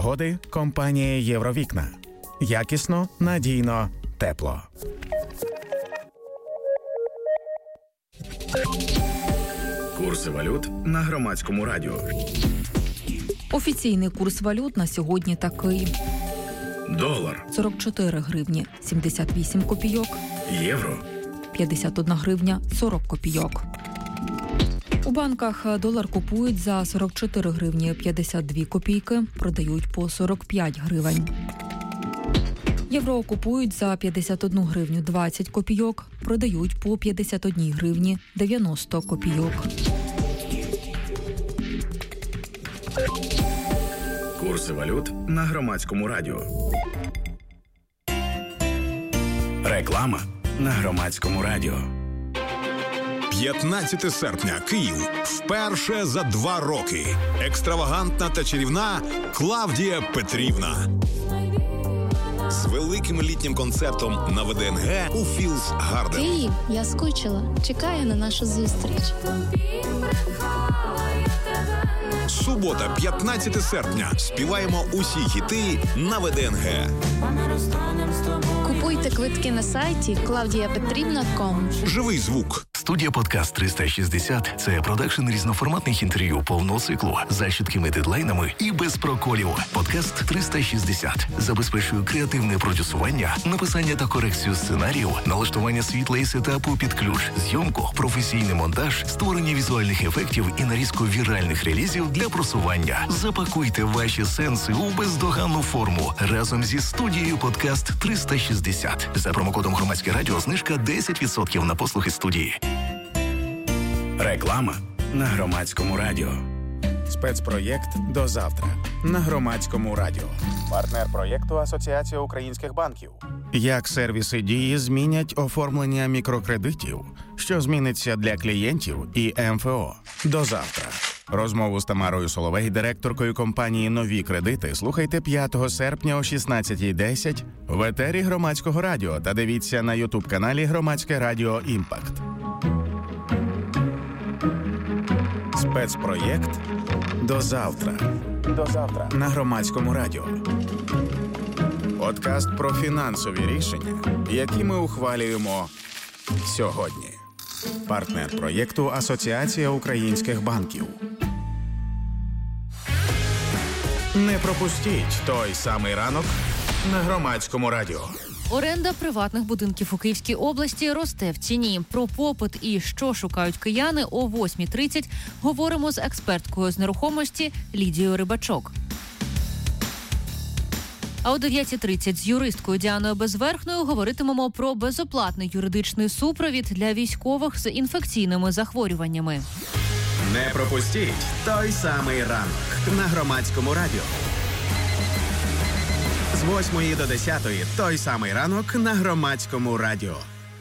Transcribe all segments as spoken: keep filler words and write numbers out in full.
погоди компанія «Євровікна». Якісно, надійно, тепло. Курси валют на Громадському радіо. Офіційний курс валют на сьогодні такий. Долар – сорок чотири гривні сімдесят вісім копійок. Євро – п'ятдесят одна гривня сорок копійок. У банках долар купують за сорок чотири гривні п'ятдесят дві копійки, продають по сорок п'ять гривень. Євро купують за п'ятдесят одну гривню двадцять копійок, продають по п'ятдесят одна гривні дев'яносто копійок. Курси валют на Громадському радіо. Реклама на Громадському радіо. п'ятнадцяте серпня. Київ. Вперше за два роки. Екстравагантна та чарівна Клавдія Петрівна. З великим літнім концертом на ВДНГ у Філдс Гарден. Київ, я скучила. Чекаю на нашу зустріч. Субота, п'ятнадцяте серпня. Співаємо усі хіти на ВДНГ. Купуйте квитки на сайті клавдія петрівна крапка ком. Живий звук. Студія «Подкаст триста шістдесят» – це продакшн різноформатних інтерв'ю повного циклу за чіткими дедлайнами і без проколів. «Подкаст триста шістдесят» забезпечує креативне продюсування, написання та корекцію сценаріїв, налаштування світла і сетапу під ключ, зйомку, професійний монтаж, створення візуальних ефектів і нарізку віральних релізів для просування. Запакуйте ваші сенси у бездоганну форму разом зі студією «Подкаст триста шістдесят». За промокодом «Громадське радіо» знижка десять відсотків на послуги студії. Реклама на Громадському радіо. Спецпроєкт «До завтра» на Громадському радіо. Партнер проєкту Асоціація українських банків. Як сервіси «Дії» змінять оформлення мікрокредитів, що зміниться для клієнтів і ем еф о. До завтра. Розмову з Тамарою Соловей, директоркою компанії «Нові кредити», слухайте п'ятого серпня о шістнадцятій десять в етері Громадського радіо та дивіться на ютуб-каналі Громадське радіо «Імпакт». Спецпроєкт «До завтра». До завтра на Громадському радіо. Подкаст про фінансові рішення, які ми ухвалюємо сьогодні. Партнер проєкту Асоціація українських банків. Не пропустіть той самий ранок на Громадському радіо. Оренда приватних будинків у Київській області росте в ціні. Про попит і що шукають кияни о восьмій тридцять говоримо з експерткою з нерухомості Лідією Рибачок. А о дев'ятій тридцять з юристкою Діаною Безверхною говоритимемо про безоплатний юридичний супровід для військових з інфекційними захворюваннями. Не пропустіть той самий ранок на Громадському радіо. З восьмої до десятої той самий ранок на Громадському радіо.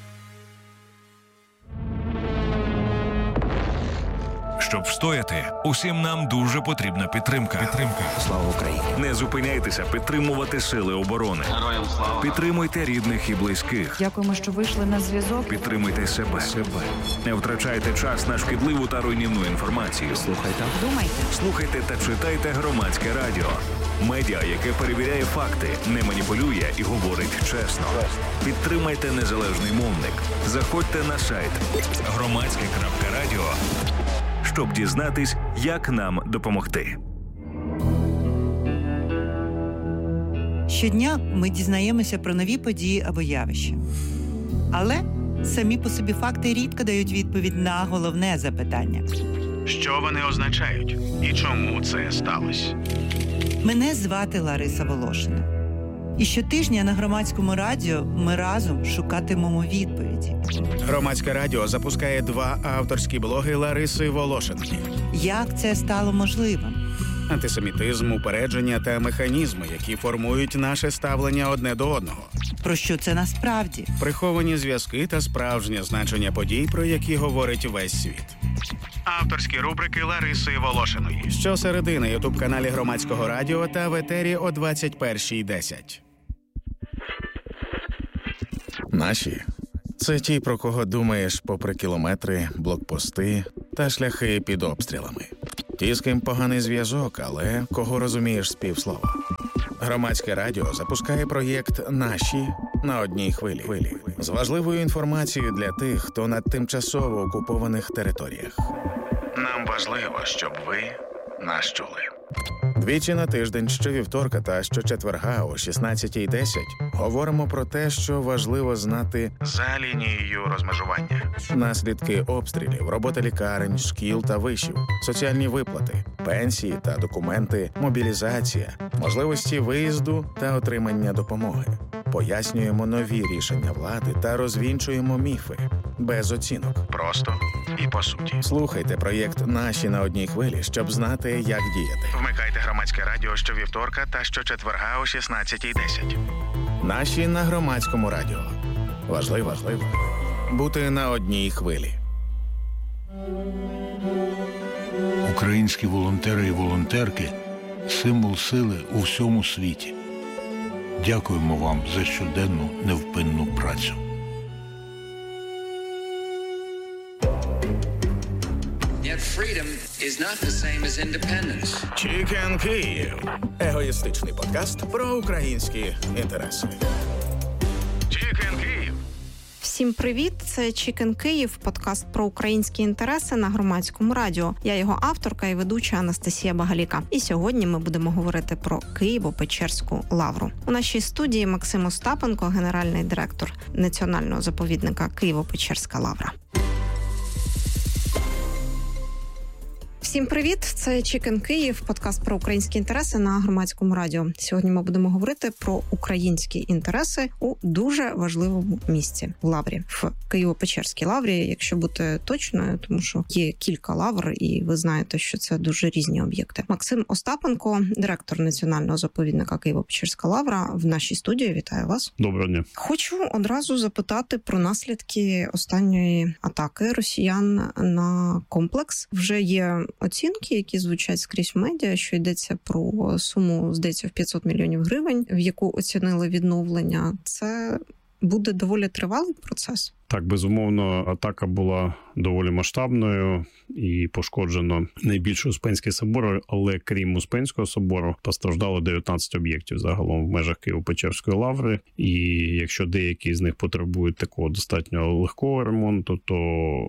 Щоб встояти, усім нам дуже потрібна підтримка. Підтримка. Слава Україні! Не зупиняйтеся підтримувати сили оборони. Героям слава! Підтримуйте рідних і близьких. Дякуємо, що вийшли на зв'язок. Підтримуйте себе. себе. Не втрачайте час на шкідливу та руйнівну інформацію. Слухайте. Думайте. Слухайте та читайте Громадське радіо. Медіа, яке перевіряє факти, не маніпулює і говорить чесно. Підтримайте незалежний мовник. Заходьте на сайт громадське крапка радіо, щоб дізнатись, як нам допомогти. Щодня ми дізнаємося про нові події або явища. Але самі по собі факти рідко дають відповідь на головне запитання. Що вони означають? І чому це сталося? Мене звати Лариса Волошина. І щотижня на Громадському радіо ми разом шукатимемо відповіді. Громадське радіо запускає два авторські блоги Лариси Волошиної. Як це стало можливим? Антисемітизм, упередження та механізми, які формують наше ставлення одне до одного. Про що це насправді? Приховані зв'язки та справжнє значення подій, про які говорить весь світ. Авторські рубрики Лариси Волошиної. Щосереди на ютуб-каналі Громадського радіо та в етері о двадцять першій десять. Наші – це ті, про кого думаєш попри кілометри, блокпости та шляхи під обстрілами. Ті, з ким поганий зв'язок, але кого розумієш з півслова. Громадське радіо запускає проєкт «Наші» на одній хвилі. З важливою інформацією для тих, хто на тимчасово окупованих територіях. Нам важливо, щоб ви нас чули. Двічі на тиждень, щовівторка та щочетверга о шістнадцятій десять говоримо про те, що важливо знати за лінією розмежування. Наслідки обстрілів, робота лікарень, шкіл та вишів, соціальні виплати, пенсії та документи, мобілізація, можливості виїзду та отримання допомоги. Пояснюємо нові рішення влади та розвінчуємо міфи. Без оцінок. Просто і по суті. Слухайте проєкт «Наші» на одній хвилі, щоб знати, як діяти. Вмикайте Громадське радіо щовівторка та щочетверга о шістнадцятій десять. «Наші» на Громадському радіо. Важливо, важливо бути на одній хвилі. Українські волонтери і волонтерки – символ сили у всьому світі. Дякуємо вам за щоденну невпинну працю. Freedom is not the same as independence. Chicken Київ. Егоїстичний подкаст про українські інтереси. Chicken Київ. Всім привіт! Це Chicken Київ, подкаст про українські інтереси на Громадському радіо. Я його авторка і ведуча Анастасія Багаліка. І сьогодні ми будемо говорити про Києво-Печерську лавру. У нашій студії Максим Остапенко, генеральний директор національного заповідника Києво-Печерська лавра. Всім привіт! Це Chicken Київ, подкаст про українські інтереси на Громадському радіо. Сьогодні ми будемо говорити про українські інтереси у дуже важливому місці – в лаврі, в Києво-Печерській лаврі, якщо бути точною, тому що є кілька лавр, і ви знаєте, що це дуже різні об'єкти. Максим Остапенко, директор національного заповідника Києво-Печерська лавра, в нашій студії. Вітаю вас. Доброго дня. Хочу одразу запитати про наслідки останньої атаки росіян на комплекс. Вже є оцінки, які звучать скрізь в медіа, що йдеться про суму, здається, в п'ятсот мільйонів гривень, в яку оцінили відновлення. Це буде доволі тривалий процес? Так, безумовно, атака була доволі масштабною і пошкоджено найбільше Успенський собор, але крім Успенського собору постраждало дев'ятнадцять об'єктів загалом в межах Києво-Печерської лаври. І якщо деякі з них потребують такого достатньо легкого ремонту, то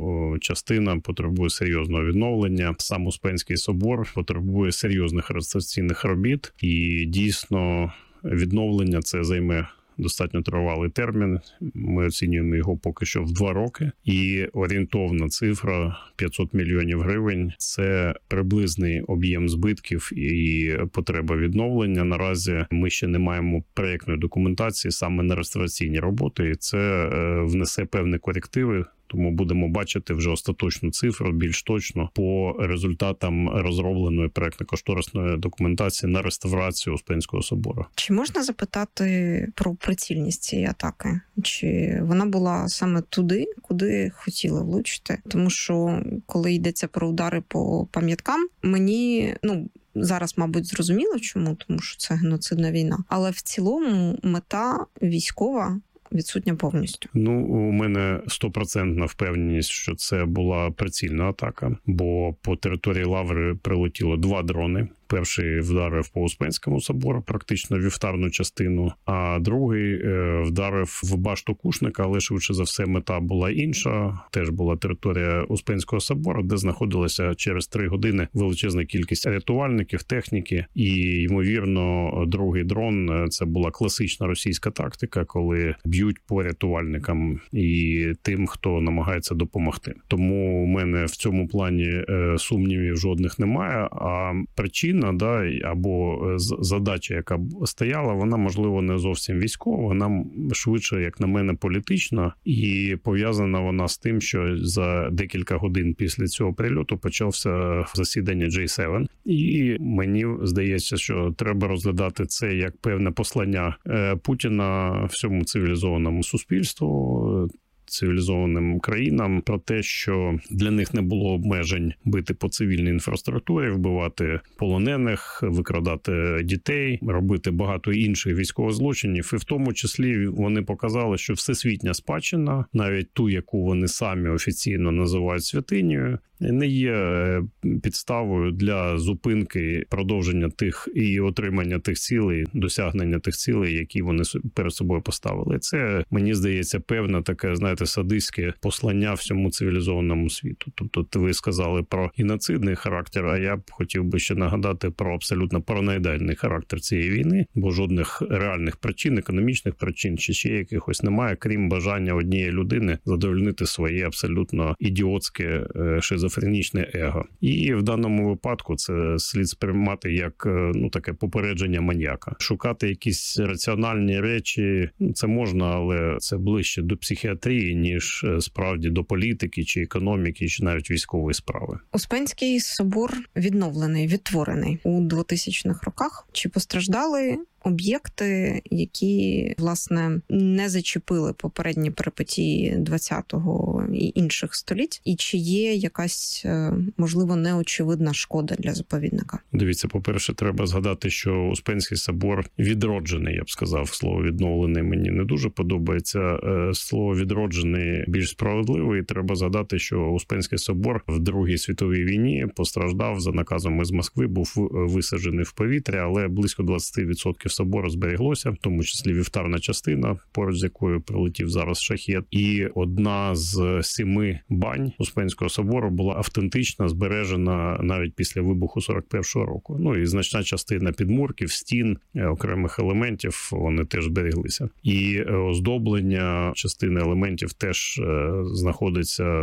частина потребує серйозного відновлення. Сам Успенський собор потребує серйозних реставраційних робіт, і дійсно відновлення це займе достатньо тривалий термін. Ми оцінюємо його поки що в два роки. І орієнтовна цифра п'ятсот мільйонів гривень – це приблизний об'єм збитків і потреба відновлення. Наразі ми ще не маємо проєктної документації саме на реставраційні роботи. І це внесе певні корективи. Тому будемо бачити вже остаточну цифру, більш точно, по результатам розробленої проєктно-кошторисної документації на реставрацію Успенського собору. Чи можна запитати про прицільність цієї атаки? Чи вона була саме туди, куди хотіли влучити? Тому що, коли йдеться про удари по пам'яткам, мені, ну, зараз, мабуть, зрозуміло чому, тому що це геноцидна війна. Але в цілому мета військова відсутня повністю. Ну, у мене стопроцентна впевненість, що це була прицільна атака, бо по території лаври прилетіло два дрони. Перший вдарив по Успенському собору, практично вівтарну частину, а другий вдарив в башту Кушника, але швидше за все мета була інша. Теж була територія Успенського собору, де знаходилася через три години величезна кількість рятувальників, техніки. І, ймовірно, другий дрон – це була класична російська тактика, коли б'ють по рятувальникам і тим, хто намагається допомогти. Тому у мене в цьому плані сумнівів жодних немає, а причин Да, або задача, яка стояла, вона, можливо, не зовсім військова, вона швидше, як на мене, політична, і пов'язана вона з тим, що за декілька годин після цього прильоту почався засідання джей севен. І мені здається, що треба розглядати це як певне послання Путіна всьому цивілізованому суспільству, цивілізованим країнам про те, що для них не було обмежень бити по цивільній інфраструктурі, вбивати полонених, викрадати дітей, робити багато інших військових злочинів. І в тому числі вони показали, що всесвітня спадщина, навіть ту, яку вони самі офіційно називають святинею, не є підставою для зупинки, продовження тих і отримання тих цілей, досягнення тих цілей, які вони перед собою поставили. Це, мені здається, певне таке, знаєте, садистське послання всьому цивілізованому світу. Тобто ви сказали про геноцидний характер, а я б хотів би ще нагадати про абсолютно параноїдальний характер цієї війни, бо жодних реальних причин, економічних причин чи ще якихось немає, крім бажання однієї людини задовольнити своє абсолютно ідіотське шизофренічне его. І в даному випадку це слід сприймати як, ну, таке попередження маньяка. Шукати якісь раціональні речі, ну, це можна, але це ближче до психіатрії, ніж справді до політики чи економіки, чи навіть військової справи. Успенський собор відновлений, відтворений у двотисячних роках. Чи постраждали об'єкти, які, власне, не зачепили попередні перипетії двадцятого і інших століть? І чи є якась, можливо, неочевидна шкода для заповідника? Дивіться, по-перше, треба згадати, що Успенський собор відроджений, я б сказав. Слово «відновлений» мені не дуже подобається. Слово «відроджений» більш справедливе, і треба згадати, що Успенський собор в Другій світовій війні постраждав за наказом із Москви, був висаджений в повітря, але близько двадцять відсотків собору зберіглося, в тому числі вівтарна частина, поруч з якою прилетів зараз шахет. І одна з семи бань Успенського собору була автентично збережена навіть після вибуху сорок першого року. Ну і значна частина підмурків, стін, окремих елементів, вони теж зберіглися. І оздоблення частини елементів теж знаходиться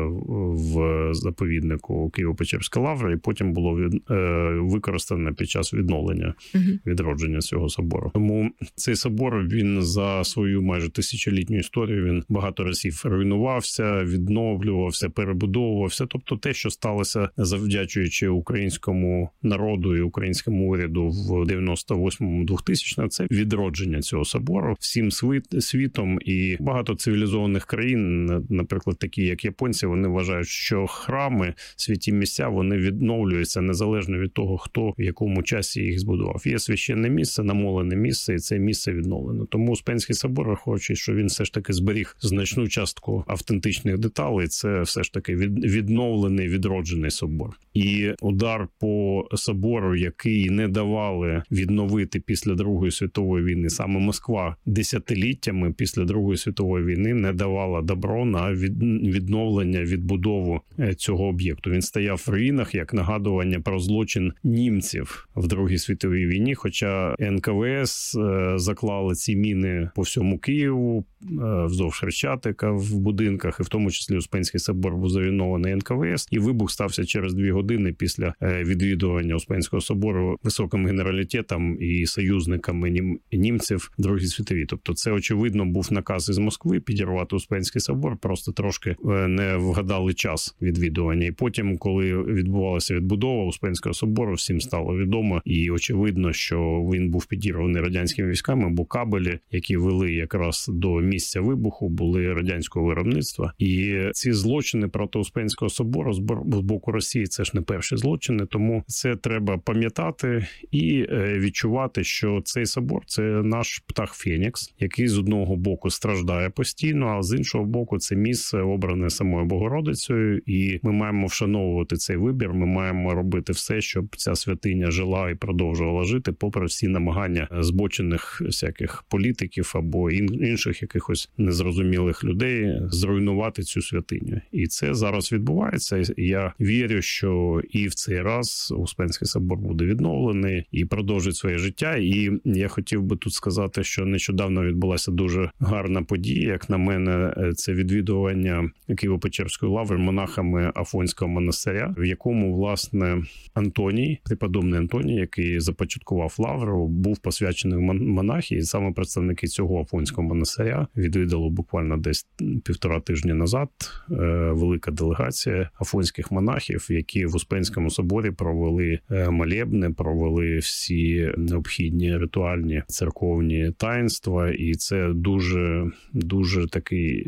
в заповіднику Києво-Печерська лавра, і потім було від, використане під час відновлення, відродження цього собору. Тому цей собор, він за свою майже тисячолітню історію, він багато разів руйнувався, відновлювався, перебудовувався. Тобто те, що сталося завдячуючи українському народу і українському уряду в дев'яносто восьмому - двохтисячному, це відродження цього собору всім світом. І багато цивілізованих країн, наприклад, такі як японці, вони вважають, що храми, святі місця, вони відновлюються незалежно від того, хто в якому часі їх збудував. Є священне місце, намолене місце, і це місце відновлено. Тому Успенський собор, рахуючи, що він все ж таки зберіг значну частку автентичних деталей, це все ж таки від, відновлений, відроджений собор. І удар по собору, який не давали відновити після Другої світової війни, саме Москва десятиліттями після Другої світової війни не давала добро на від, відновлення, відбудову цього об'єкту. Він стояв в руїнах як нагадування про злочин німців в Другій світовій війні, хоча ен ка ве ес заклали ці міни по всьому Києву, вздовж Хрещатика в будинках, і в тому числі Успенський собор був завінований ен ка ве ес, і вибух стався через дві години після відвідування Успенського собору високим генералітетом і союзниками нім... німців в Другій світовій. Тобто це, очевидно, був наказ із Москви підірвати Успенський собор, просто трошки не вгадали час відвідування. І потім, коли відбувалася відбудова Успенського собору, всім стало відомо, і очевидно, що він був підірваний радянськими військами, бо кабелі, які вели якраз до місця вибуху, були радянського виробництва. І ці злочини проти Успенського собору з боку Росії, це ж не перші злочини, тому це треба пам'ятати і відчувати, що цей собор – це наш птах Фенікс, який з одного боку страждає постійно, а з іншого боку це місце обране самою Богородицею, і ми маємо вшановувати цей вибір, ми маємо робити все, щоб ця святиня жила і продовжувала жити, попри всі намагання збочених всяких політиків або інших якихось незрозумілих людей зруйнувати цю святиню. І це зараз відбувається. Я вірю, що і в цей раз Успенський собор буде відновлений і продовжить своє життя. І я хотів би тут сказати, що нещодавно відбулася дуже гарна подія, як на мене, це відвідування Києво-Печерської лаври монахами Афонського монастиря, в якому, власне, Антоній, преподобний Антоній, який започаткував лавру, був посвячений в монахи, і саме представники цього Афонського монастиря відвідало буквально десь півтора тижні назад велика делегація афонських монахів, які в Успенському соборі провели молебни, провели всі необхідні ритуальні церковні таїнства, і це дуже, дуже такий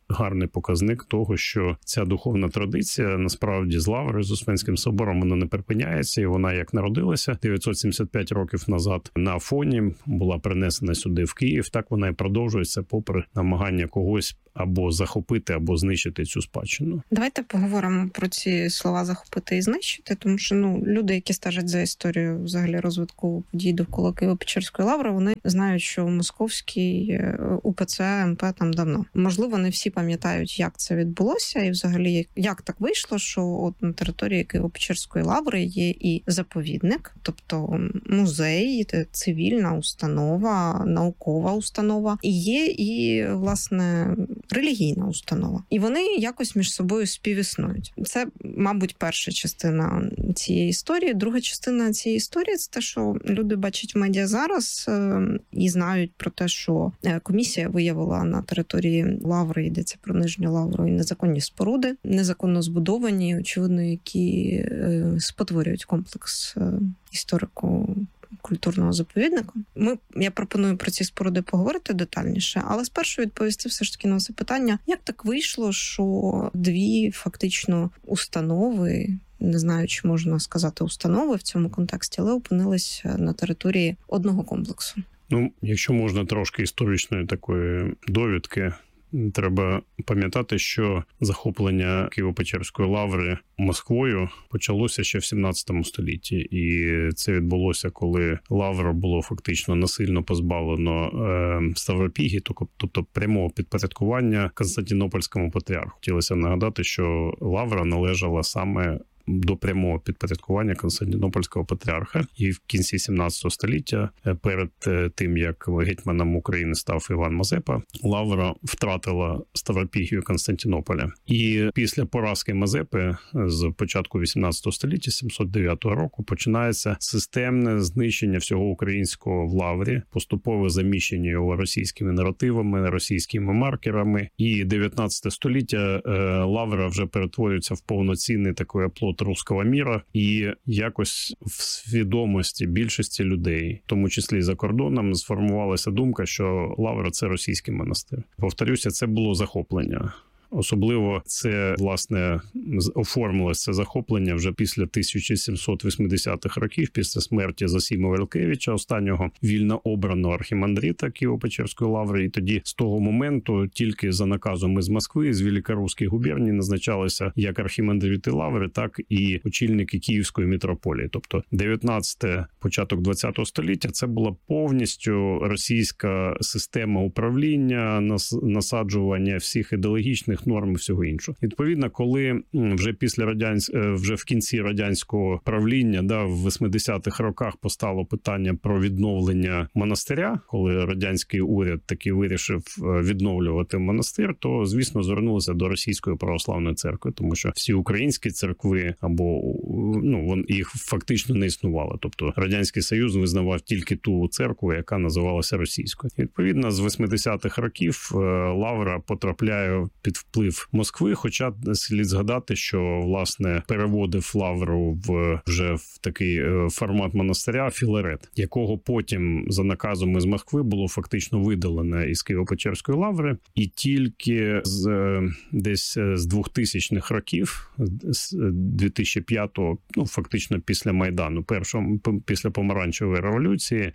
гарний показник того, що ця духовна традиція насправді з Лаври, з Успенським собором, вона не припиняється, і вона як народилася дев'ятсот сімдесят п'ять років назад на Афоні, була принесена сюди в Київ, так вона і продовжується попри намагання когось або захопити, або знищити цю спадщину. Давайте поговоримо про ці слова «захопити» і «знищити», тому що ну люди, які стежать за історією взагалі розвитку подій довкола Києво-Печерської лаври, вони знають, що московський УПЦ МП там давно. Можливо, не всі пам'ятають, як це відбулося, і взагалі як так вийшло, що от на території Києво-Печерської лаври є і заповідник, тобто музей, цивільна установа, наукова установа, і є і, власне, релігійна установа. І вони якось між собою співіснують. Це, мабуть, перша частина цієї історії. Друга частина цієї історії – це те, що люди бачать в медіа зараз і знають про те, що комісія виявила на території лаври, йдеться про Нижню Лавру, і незаконні споруди, незаконно збудовані, очевидно, які спотворюють комплекс історико культурного заповідника. Ми, я пропоную про ці споруди поговорити детальніше, але спершу відповісти все ж таки на запитання, як так вийшло, що дві фактично установи, не знаю, чи можна сказати установи в цьому контексті, але опинились на території одного комплексу. Ну, якщо можна трошки історичної такої довідки, треба пам'ятати, що захоплення Києво-Печерської лаври Москвою почалося ще в сімнадцятому столітті. І це відбулося, коли лавра було фактично насильно позбавлено е, Ставропіги, тобто прямого підпорядкування Константинопольському патріарху. Хотілося нагадати, що лавра належала саме до прямого підпорядкування Константинопольського патріарха. І в кінці сімнадцятого століття, перед тим, як гетьманом України став Іван Мазепа, лавра втратила Ставропігію Константинополя. І після поразки Мазепи з початку вісімнадцятого століття, сімсот дев'ятого року, починається системне знищення всього українського в лаврі, поступове заміщення його російськими наративами, російськими маркерами. І дев'ятнадцяте століття лавра вже перетворюється в повноцінний такий оплот руського міра, і якось в свідомості більшості людей, в тому числі за кордоном, сформувалася думка, що лавра – це російський монастир. Повторюся, це було захоплення. Особливо це, власне, оформилось це захоплення вже після тисяча сімсот вісімдесятих років, після смерті Зосіма Великевича, останнього вільно обраного архімандрита Києво-Печерської лаври. І тоді з того моменту тільки за наказом із Москви, з Великоруської губернії назначалися як архімандрити лаври, так і очільники Київської митрополії. Тобто дев'ятнадцяте, початок двадцятого століття – це була повністю російська система управління, насаджування всіх ідеологічних норм і всього іншого. Відповідно, коли вже після радянсь... вже в кінці радянського правління, да, в восьмидесятих роках постало питання про відновлення монастиря, коли радянський уряд таки вирішив відновлювати монастир, то, звісно, звернулися до Російської православної церкви, тому що всі українські церкви або, ну, вон, їх фактично не існувало. Тобто Радянський Союз визнавав тільки ту церкву, яка називалася російською. Відповідно, з восьмидесятих років лавра потрапляє під вплив Москви, хоча слід згадати, що, власне, переводив лавру в вже в такий формат монастиря Філарет, якого потім за наказом із Москви було фактично видалено із Києво-Печерської лаври, і тільки з десь з двохтисячних років, з дві тисячі п'ятого, ну, фактично після Майдану, першого, після Помаранчевої революції,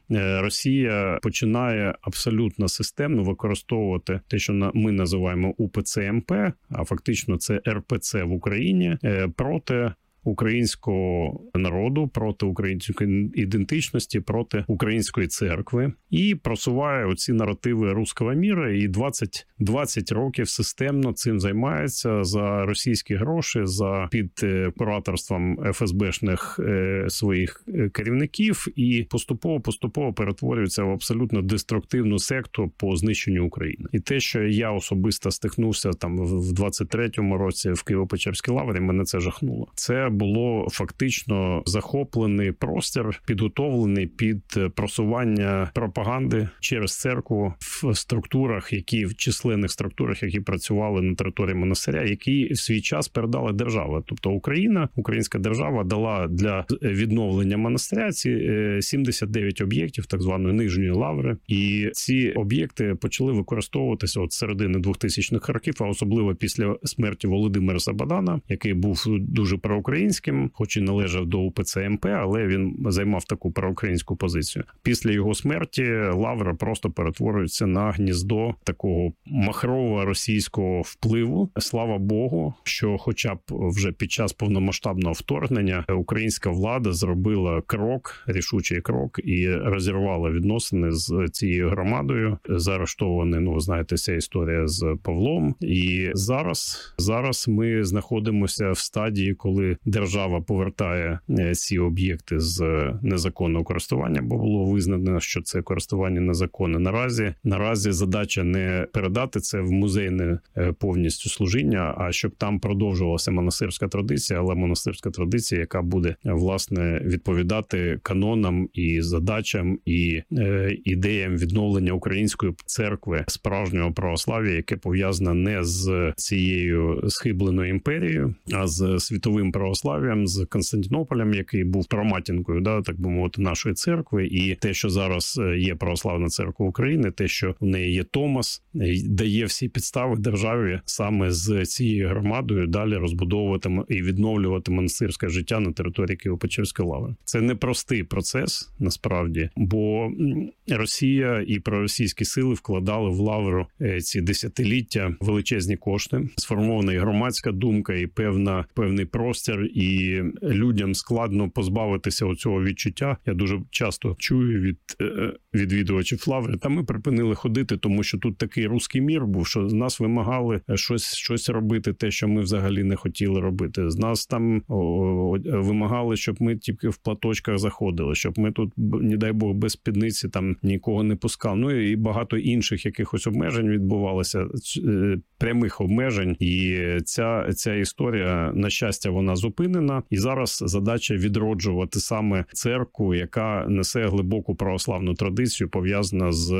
Росія починає абсолютно системно використовувати те, що ми називаємо УПЦ МП, а фактично це ер пе це в Україні, проти українського народу, проти української ідентичності, проти української церкви, і просуває оці наративи руського міра, і двадцять, двадцять років системно цим займається за російські гроші, за під кураторством еф ес бешних своїх керівників, і поступово-поступово перетворюється в абсолютно деструктивну секту по знищенню України. І те, що я особисто стикнувся там в двадцять третьому році в Києво-Печерській лаврі, мене це жахнуло. Це було фактично захоплений простір, підготовлений під просування пропаганди через церкву в структурах, які в численних структурах, які працювали на території монастиря, які в свій час передала держава. Тобто Україна, українська держава дала для відновлення монастиря ці сімдесят дев'ять об'єктів так званої нижньої лаври. І ці об'єкти почали використовуватися от середини двохтисячних років, а особливо після смерті Володимира Сабадана, який був дуже проукраїнським, хоч і належав до УПЦ МП, але він займав таку проукраїнську позицію. Після його смерті лавра просто перетворюється на гніздо такого махрового російського впливу. Слава Богу, що хоча б вже під час повномасштабного вторгнення українська влада зробила крок, рішучий крок, і розірвала відносини з цією громадою. Заарештований, ну, знаєте, ця історія з Павлом. І зараз, зараз ми знаходимося в стадії, коли держава повертає ці об'єкти з незаконного користування, бо було визнано, що це користування незаконне. Наразі, наразі задача не передати це в музейне повністю служіння, а щоб там продовжувалася монастирська традиція, але монастирська традиція, яка буде, власне, відповідати канонам і задачам і е, ідеям відновлення української церкви, справжнього православ'я, яке пов'язане не з цією схибленою імперією, а з світовим православ'ям, з Константинополем, який був проматінкою, да, так би мовити, нашої церкви. І те, що зараз є православна церква України, те, що в неї є Томос, дає всі підстави державі саме з цією громадою далі розбудовувати і відновлювати монастирське життя на території Києво-Печерської лаври. Це непростий процес, насправді, бо Росія і проросійські сили вкладали в лавру ці десятиліття величезні кошти. Сформована і громадська думка, і певна, певний простір, і людям складно позбавитися оцього відчуття. Я дуже часто чую від е, відвідувачів лаври, та ми припинили ходити, тому що тут такий руський мір був, що з нас вимагали щось, щось робити, те, що ми взагалі не хотіли робити. З нас там о, о, вимагали, щоб ми тільки в платочках заходили, щоб ми тут, не дай Бог, без спідниці там нікого не пускали. Ну і багато інших якихось обмежень відбувалося, прямих обмежень. І ця, ця історія, на щастя, вона зупинена. І зараз задача відроджувати саме церкву, яка несе глибоку православну традицію, пов'язана з,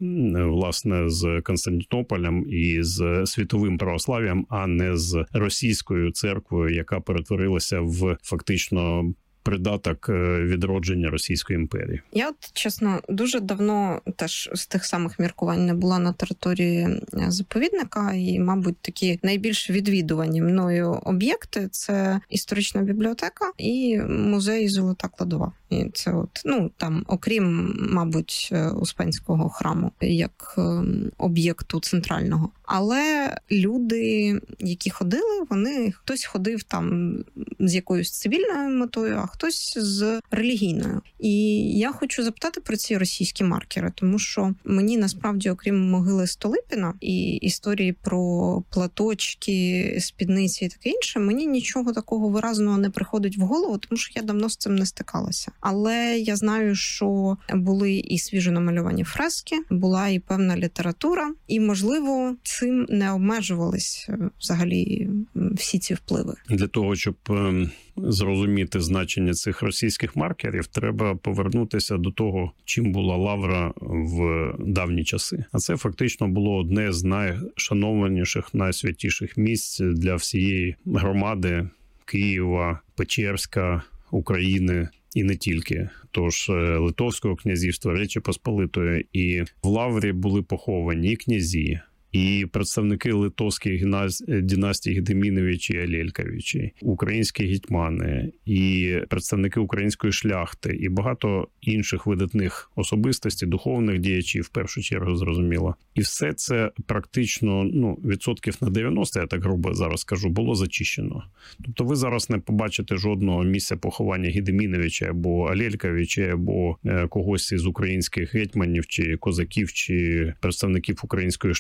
власне, з Константинополем і з світовим православ'ям, а не з російською церквою, яка перетворилася в фактично придаток відродження Російської імперії. Я от, чесно, дуже давно теж з тих самих міркувань не була на території заповідника, і, мабуть, такі найбільш відвідувані мною об'єкти – це історична бібліотека і музей Золота кладова. І це от, ну, там, окрім, мабуть, Успенського храму, як об'єкту центрального. Але люди, які ходили, вони, хтось ходив там з якоюсь цивільною метою, а хтось з релігійною. І я хочу запитати про ці російські маркери, тому що мені, насправді, окрім могили Столипіна і історії про платочки, спідниці і таке інше, мені нічого такого виразного не приходить в голову, тому що я давно з цим не стикалася. Але я знаю, що були і свіжо намальовані фрески, була і певна література, і, можливо, цим не обмежувались взагалі всі ці впливи. Для того, щоб зрозуміти значення цих російських маркерів, треба повернутися до того, чим була лавра в давні часи. А це фактично було одне з найшанованіших, найсвятіших місць для всієї громади Києва, Печерська, України і не тільки. Тож Литовського князівства, Речі Посполитої. І в лаврі були поховані і князі, і представники литовських династій Гедеміновичі і Алєльковичі, українські гетьмани, і представники української шляхти, і багато інших видатних особистостей, духовних діячів, в першу чергу, зрозуміло. І все це практично, ну, відсотків на дев'яносто, я так грубо зараз скажу, було зачищено. Тобто ви зараз не побачите жодного місця поховання Гедеміновича або Алєльковича, або когось із українських гетьманів, чи козаків, чи представників української шляхти. Ви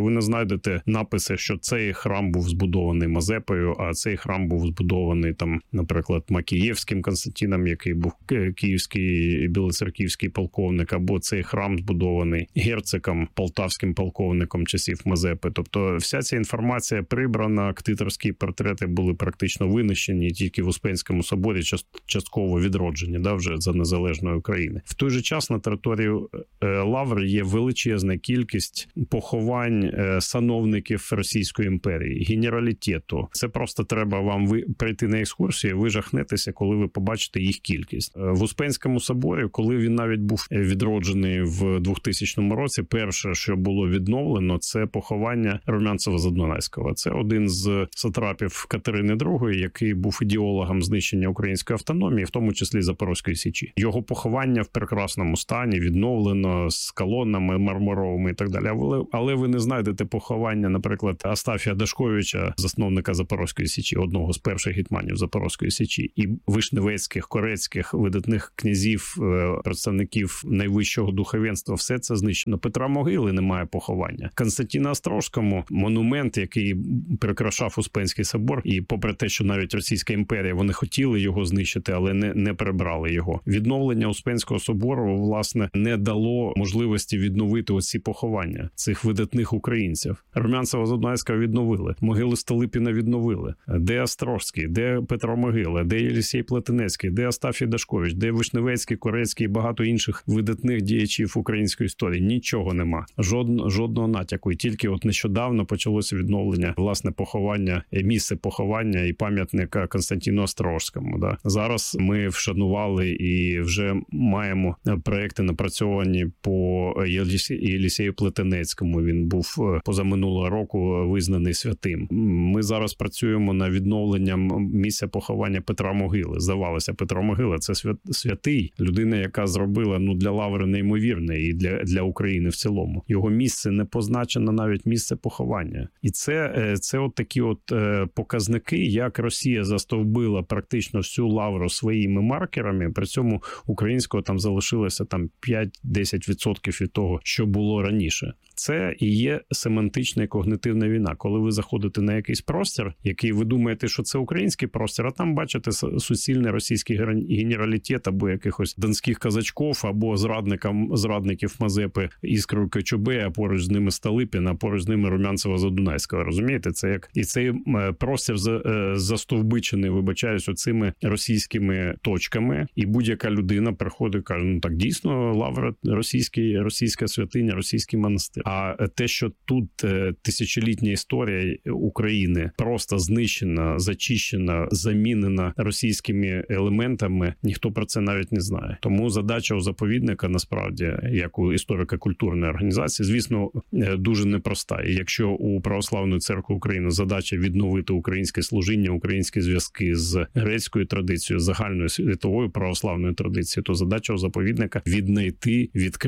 Ви не знайдете написи, що цей храм був збудований Мазепою, а цей храм був збудований там, наприклад, Макієвським Константином, який був київський білоцерківський полковник, або цей храм збудований Герциком, полтавським полковником часів Мазепи. Тобто вся ця інформація прибрана, ктиторські портрети були практично винищені, тільки в Успенському соборі частково відроджені, да, вже за незалежної України. В той же час на території Лаври є величезна кількість поховань сановників Російської імперії, генералітету. Це просто треба вам ви прийти на екскурсію, ви жахнетеся, коли ви побачите їх кількість. В Успенському соборі, коли він навіть був відроджений в двохтисячному році, перше, що було відновлено, це поховання Румянцева-Задунайського. Це один з сатрапів Катерини другої, який був ідеологом знищення української автономії, в тому числі Запорозької Січі. Його поховання в прекрасному стані, відновлено з колонами мармуровими і так далі. Але, але ви не знайдете поховання, наприклад, Астафія Дашковича, засновника Запорозької Січі, одного з перших гетьманів Запорозької Січі, і вишневецьких, корецьких, видатних князів, представників найвищого духовенства. Все це знищено. Петра Могили немає поховання. Константина Острозькому монумент, який прикрашав Успенський собор, і попри те, що навіть Російська імперія, вони хотіли його знищити, але не, не прибрали його. Відновлення Успенського собору, власне, не дало можливості відновити оці поховання цих видатних українців. Румянцева-Задунайського відновили, могили Столипіна відновили. Де Острозький, де Петро Могила, де Єлісей Плетенецький, де Астафій Дашкович, де Вишневецький, Корецький і багато інших видатних діячів української історії. Нічого нема. Жодного, жодного натяку. І тільки от нещодавно почалося відновлення, власне, поховання, місце поховання і пам'ятника Константину Острозькому. Да. Зараз ми вшанували і вже маємо проекти напрацьовані по Єлісею Плетенецькому. Він був позаминулого року визнаний святим. Ми зараз працюємо над відновленням місця поховання Петра Могили. Здавалося, Петро Могила – це святий, людина, яка зробила ну для Лаври неймовірне і для, для України в цілому. Його місце не позначено, навіть місце поховання. І це, це от такі от показники, як Росія застовбила практично всю Лавру своїми маркерами, при цьому українського там залишилося там п'ять-десять відсотків від того, що було раніше. Це і є семантична і когнитивна війна. Коли ви заходите на якийсь простір, який ви думаєте, що це український простір, а там бачите суцільний російський генералітет або якихось донських козачків, або зрадникам, зрадників Мазепи Іскру Кочубея, а поруч з ними Столипіна, а поруч з ними Румянцева-Задунайського. Розумієте? Це як і цей простір застовбичений, вибачаюсь, оцими російськими точками, і будь-яка людина приходить і каже, ну так дійсно Лавра російський, російська святиня, російський монастир. А те, що тут тисячолітня історія України просто знищена, зачищена, замінена російськими елементами, ніхто про це навіть не знає. Тому задача у заповідника, насправді, як у історико-культурної організації, звісно, дуже непроста. І якщо у Православної церкви України задача відновити українське служіння, українські зв'язки з грецькою традицією, загальною світовою православною традицією, то задача у заповідника віднайти,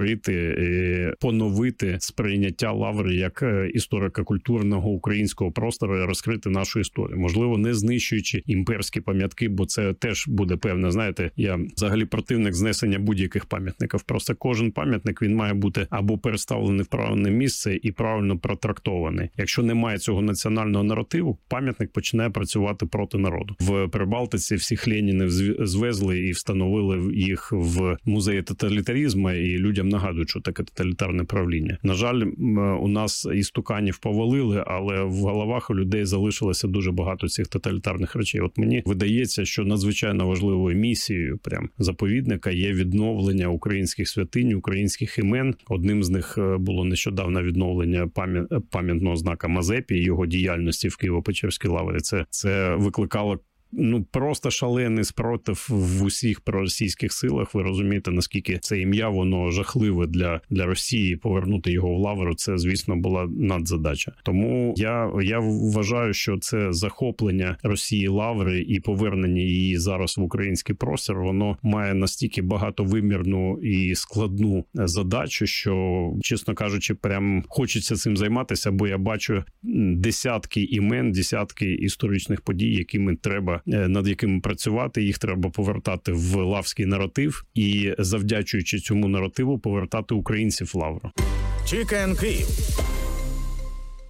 відкрити, поновити сприйняття Лаври як історико-культурного українського простору і розкрити нашу історію. Можливо, не знищуючи імперські пам'ятки, бо це теж буде певне, знаєте, я взагалі противник знесення будь-яких пам'ятників. Просто кожен пам'ятник, він має бути або переставлений в правильне місце і правильно протрактований. Якщо немає цього національного наративу, пам'ятник починає працювати проти народу. В Прибалтиці всіх Ленінів звезли і встановили їх в музеї тоталітаризму, і людям нагадують, що таке тоталітарне правління. На жаль, у нас істуканів повалили, але в головах у людей залишилося дуже багато цих тоталітарних речей. От мені видається, що надзвичайно важливою місією прям заповідника є відновлення українських святинь, українських імен. Одним з них було нещодавно відновлення пам'ятного знака Мазепі і його діяльності в Києво-Печерській лаврі. Це, це викликало ну просто шалений спротив в усіх проросійських силах. Ви розумієте, наскільки це ім'я, воно жахливе для, для Росії. Повернути його в Лавру, це, звісно, була надзадача. Тому я, я вважаю, що це захоплення Росії Лаври і повернення її зараз в український простір, воно має настільки багатовимірну і складну задачу, що, чесно кажучи, прям хочеться цим займатися, бо я бачу десятки імен, десятки історичних подій, якими треба над якими працювати, їх треба повертати в лавський наратив і, завдячуючи цьому наративу, повертати українців в Лавру. Чікен Київ.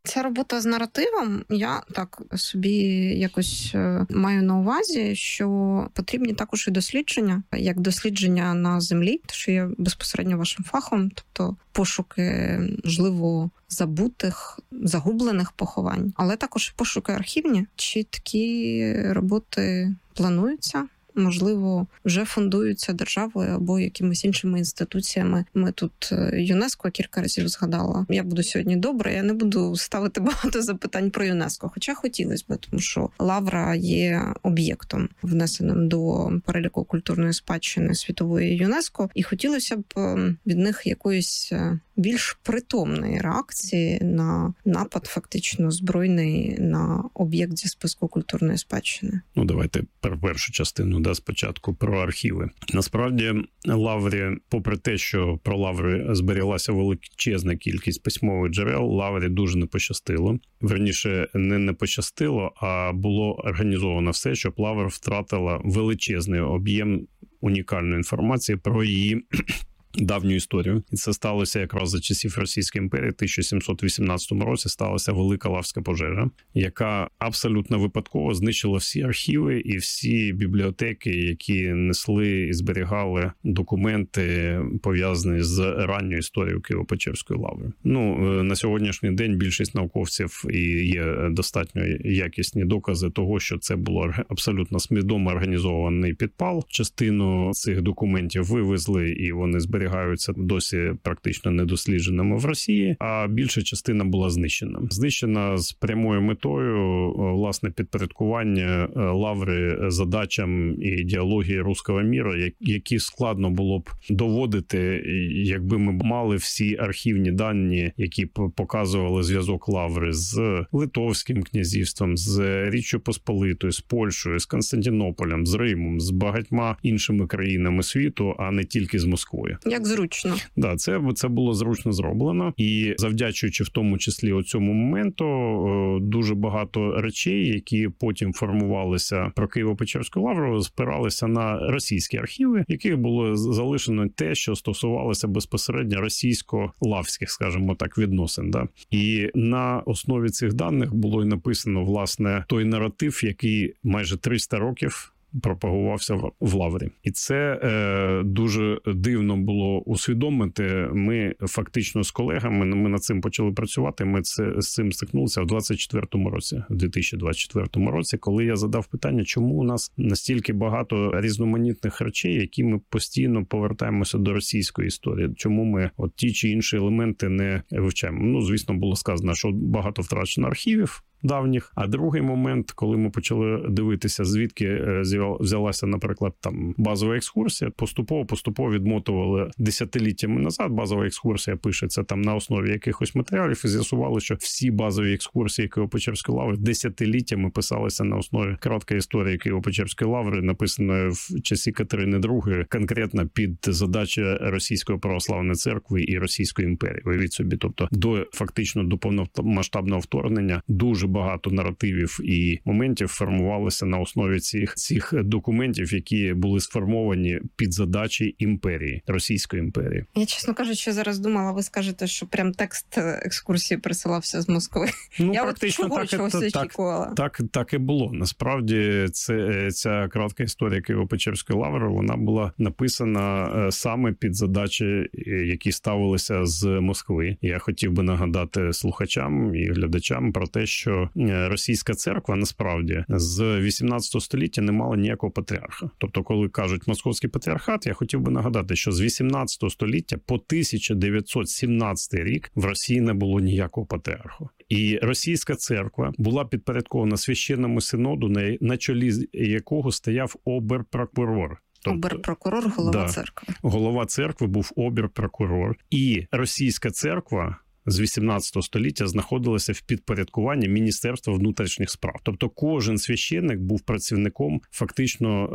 Ця робота з наративом, я так собі якось маю на увазі, що потрібні також і дослідження, як дослідження на землі, що є безпосередньо вашим фахом, тобто пошуки, можливо, забутих, загублених поховань, але також пошуки архівні. Чи такі роботи плануються? Можливо, вже фундуються державою або якимись іншими інституціями. Ми тут ЮНЕСКО кілька разів згадала. Я буду сьогодні добре, я не буду ставити багато запитань про ЮНЕСКО, хоча хотілося б, тому що Лавра є об'єктом, внесеним до переліку культурної спадщини світової ЮНЕСКО, і хотілося б від них якоїсь більш притомної реакції на напад, фактично збройний, на об'єкт зі списку культурної спадщини. Ну, давайте про першу частину, да, спочатку про архіви. Насправді, Лаврі, попри те, що про Лаври зберіглася величезна кількість письмових джерел, Лаврі дуже не пощастило. Верніше, не не пощастило, а було організовано все, щоб Лавра втратила величезний об'єм унікальної інформації про її давню історію. І це сталося якраз за часів Російської імперії. В тисяча сімсот вісімнадцятому році сталася велика Лавська пожежа, яка абсолютно випадково знищила всі архіви і всі бібліотеки, які несли і зберігали документи, пов'язані з ранньою історією Києво-Печерської лаври. Ну, на сьогоднішній день більшість науковців і є достатньо якісні докази того, що це було абсолютно свідомо організований підпал. Частину цих документів вивезли, і вони зберігали зберігаються досі практично недослідженими в Росії, а більша частина була знищена. Знищена з прямою метою, власне, підпорядкування Лаври задачам і ідеології руського міра, які складно було б доводити, якби ми мали всі архівні дані, які показували зв'язок Лаври з Литовським князівством, з Річчю Посполитою, з Польщею, з Константинополем, з Римом, з багатьма іншими країнами світу, а не тільки з Москвою. Як зручно. Да, це, це було зручно зроблено. І завдячуючи в тому числі оцьому моменту, дуже багато речей, які потім формувалися про Києво-Печерську лавру, спиралися на російські архіви, яких було залишено те, що стосувалося безпосередньо російсько-лавських, скажімо так, відносин. Да? І на основі цих даних було і написано, власне, той наратив, який майже триста років пропагувався в Лаврі. І це е, дуже дивно було усвідомити. Ми фактично з колегами, ми над цим почали працювати, ми це, з цим стикнулися в двадцять четвертому році, в дві тисячі двадцять четвертому році, коли я задав питання, чому у нас настільки багато різноманітних речей, які ми постійно повертаємося до російської історії, чому ми от ті чи інші елементи не вивчаємо. Ну, звісно, було сказано, що багато втрачено архівів давніх. А другий момент, коли ми почали дивитися, звідки взялася, наприклад, там базова екскурсія, поступово-поступово відмотували десятиліттями назад. Базова екскурсія пишеться там на основі якихось матеріалів, і з'ясували, що всі базові екскурсії Києво-Печерської лаври десятиліттями писалися на основі короткої історії Києво-Печерської лаври, написаної в часі Катерини другої, конкретно під задачі Російської православної церкви і Російської імперії. Уявіть собі, тобто до фактично до повномасштабного вторгнення дуже багато наративів і моментів формувалися на основі цих, цих документів, які були сформовані під задачі імперії, Російської імперії. Я, чесно кажучи, зараз думала, ви скажете, що прям текст екскурсії присилався з Москви. Ну, Я практично от чого, так, чогось так, очікувала. Так, так, так і було. Насправді, це, ця коротка історія Києво-Печерської лаври, вона була написана саме під задачі, які ставилися з Москви. Я хотів би нагадати слухачам і глядачам про те, що російська церква насправді з вісімнадцятого століття не мала ніякого патріарха. Тобто, коли кажуть московський патріархат, я хотів би нагадати, що з вісімнадцятого століття по тисяча дев'ятсот сімнадцятий рік в Росії не було ніякого патріарху. І російська церква була підпорядкована священному синоду, на, на чолі якого стояв оберпрокурор. Оберпрокурор, голова да, церкви. Голова церкви був оберпрокурор. І російська церква з вісімнадцятого століття знаходилася в підпорядкуванні Міністерства внутрішніх справ. Тобто кожен священник був працівником фактично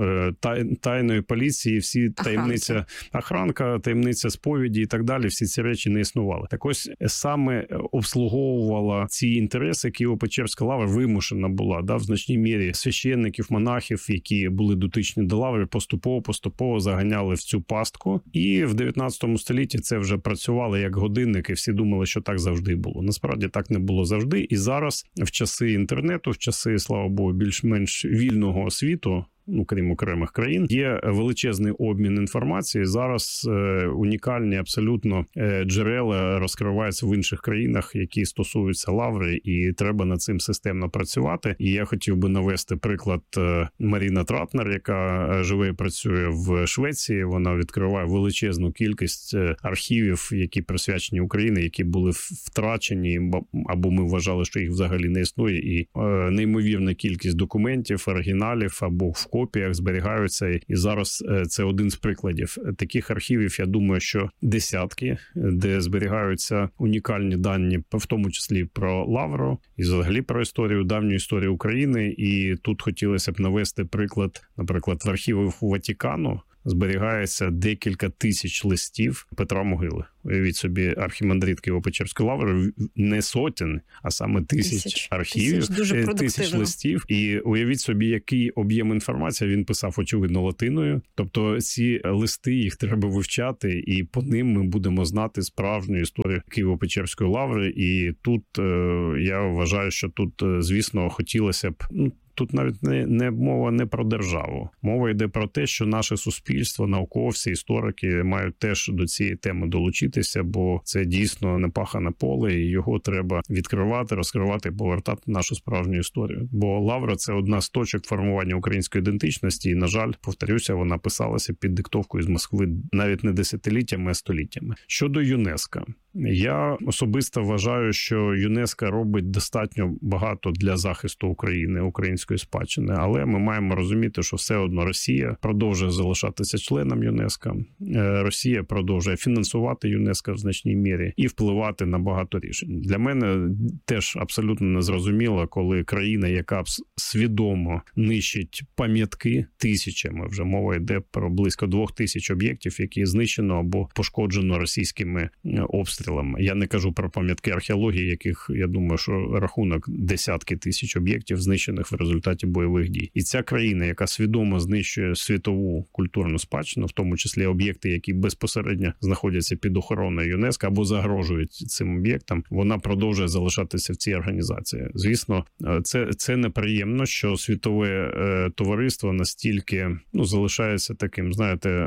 тайної поліції, всі таємниця охранка, таємниця сповіді і так далі, всі ці речі не існували. Так ось саме обслуговувала ці інтереси Києво-Печерська лавра, вимушена була, да, в значній мірі священників, монахів, які були дотичні до лаври, поступово-поступово заганяли в цю пастку. І в дев'ятнадцятому столітті це вже працювало як годинник, і всі думали, що що так завжди було. Насправді так не було завжди. І зараз в часи інтернету, в часи, слава Богу, більш-менш вільного світу, ну, крім окремих країн, є величезний обмін інформації. Зараз е, унікальні абсолютно е, джерела розкриваються в інших країнах, які стосуються Лаври, і треба над цим системно працювати. І я хотів би навести приклад е, Маріна Тратнер, яка живе і працює в Швеції. Вона відкриває величезну кількість архівів, які присвячені Україні, які були втрачені, або ми вважали, що їх взагалі не існує. І е, неймовірна кількість документів, оригіналів або в копіях зберігаються, і зараз це один з прикладів. Таких архівів, я думаю, що десятки, де зберігаються унікальні дані, в тому числі про Лавру, і взагалі про історію, давню історію України. І тут хотілося б навести приклад, наприклад, в архівах Ватикану зберігається декілька тисяч листів Петра Могили. Уявіть собі, архімандрит Києво-Печерської лаври не сотень, а саме тисяч, тисяч архівів, тисяч, тисяч листів. І уявіть собі, який об'єм інформації він писав, очевидно, латиною. Тобто ці листи, їх треба вивчати, і по ним ми будемо знати справжню історію Києво-Печерської лаври. І тут я вважаю, що тут, звісно, хотілося б... Ну, тут навіть не, не мова не про державу. Мова йде про те, що наше суспільство, науковці, історики мають теж до цієї теми долучитися, бо це дійсно непахане поле, і його треба відкривати, розкривати, повертати нашу справжню історію. Бо Лавра – це одна з точок формування української ідентичності, і, на жаль, повторюся, вона писалася під диктовкою з Москви навіть не десятиліттями, а століттями. Щодо ЮНЕСКО. Я особисто вважаю, що ЮНЕСКО робить достатньо багато для захисту України, української спадщини, але ми маємо розуміти, що все одно Росія продовжує залишатися членом ЮНЕСКО, Росія продовжує фінансувати ЮНЕСКО в значній мірі і впливати на багато рішень. Для мене теж абсолютно незрозуміло, коли країна, яка свідомо нищить пам'ятки тисячами, вже мова йде про близько двох тисяч об'єктів, які знищено або пошкоджено російськими обстрілами. Я не кажу про пам'ятки археології, яких, я думаю, що рахунок десятки тисяч об'єктів знищених в результаті бойових дій. І ця країна, яка свідомо знищує світову культурну спадщину, в тому числі об'єкти, які безпосередньо знаходяться під охороною ЮНЕСКО або загрожують цим об'єктам, вона продовжує залишатися в цій організації. Звісно, це, це неприємно, що світове е, товариство настільки, ну, залишається таким, знаєте,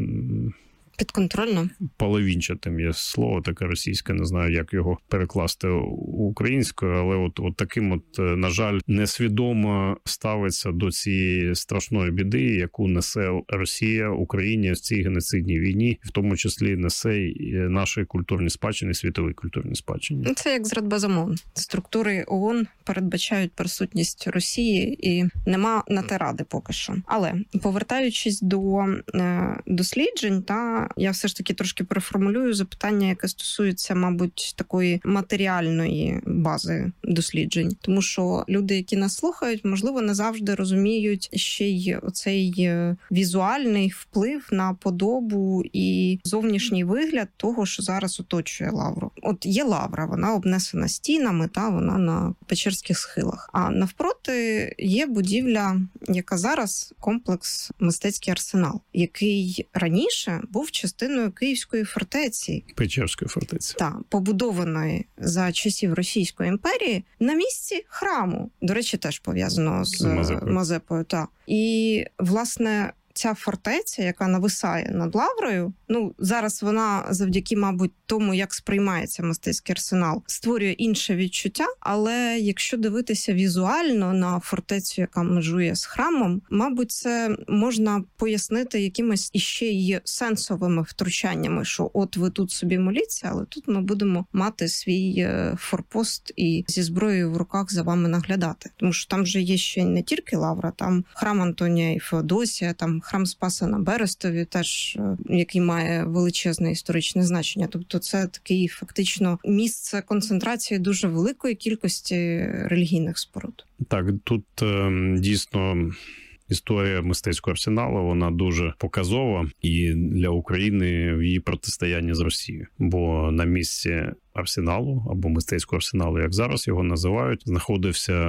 підконтрольно. Половинчатим є слово таке російське, не знаю, як його перекласти українською, але от, от таким от, на жаль, несвідомо ставиться до цієї страшної біди, яку несе Росія Україні в цій геноцидній війні, в тому числі несе і наші культурні спадщини, світові культурні спадщини. Це як з Радбезом ООН. Структури ООН передбачають присутність Росії і нема на те ради поки що. Але повертаючись до е, досліджень, та я все ж таки трошки переформулюю запитання, яке стосується, мабуть, такої матеріальної бази досліджень. Тому що люди, які нас слухають, можливо, не завжди розуміють ще й оцей візуальний вплив на подобу і зовнішній вигляд того, що зараз оточує Лавру. От є Лавра, вона обнесена стінами, та вона на Печерських схилах. А навпроти є будівля, яка зараз комплекс «Мистецький арсенал», який раніше був частиною Київської фортеці. Печерської фортеці. Так, побудованої за часів Російської імперії на місці храму. До речі, теж пов'язано з Мазепою. Мазепою, так. І, власне, ця фортеця, яка нависає над Лаврою, ну, зараз вона завдяки, мабуть, тому, як сприймається Мистецький арсенал, створює інше відчуття, але якщо дивитися візуально на фортецю, яка межує з храмом, мабуть, це можна пояснити якимось іще й сенсовими втручаннями, що от ви тут собі моліться, але тут ми будемо мати свій форпост і зі зброєю в руках за вами наглядати. Тому що там же є ще не тільки Лавра, там храм Антонія і Феодосія, там храм Спаса на Берестові, теж, який має величезне історичне значення. Тобто це такий фактично місце концентрації дуже великої кількості релігійних споруд. Так, тут е, дійсно історія Мистецького арсеналу, вона дуже показова і для України в її протистоянні з Росією. Бо на місці арсеналу, або Мистецького арсеналу, як зараз його називають, знаходився